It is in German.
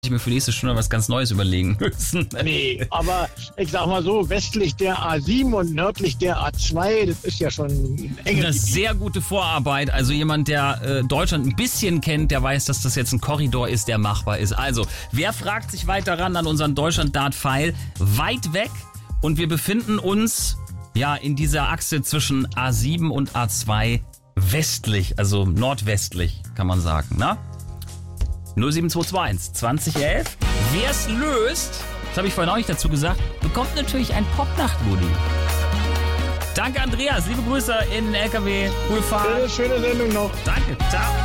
ich mir für nächste Stunde was ganz Neues überlegen müssen. Nee, aber ich sag mal so, westlich der A7 und nördlich der A2, das ist ja schon ein enges Eine Gebiet. sehr gute Vorarbeit. Also jemand, der Deutschland ein bisschen kennt, der weiß, dass das jetzt ein Korridor ist, der machbar ist. Also, wer fragt sich weiter ran an unseren Deutschland-Dart-Pfeil? Weit weg und wir befinden uns ja in dieser Achse zwischen A7 und A2 westlich, also nordwestlich, kann man sagen, ne? 07221 2011. Wer es löst, das habe ich vorhin auch nicht dazu gesagt, bekommt natürlich ein Popnacht-Goodie. Danke, Andreas. Liebe Grüße in den LKW. Gute Fahrt. Schöne Sendung noch. Danke. Ciao.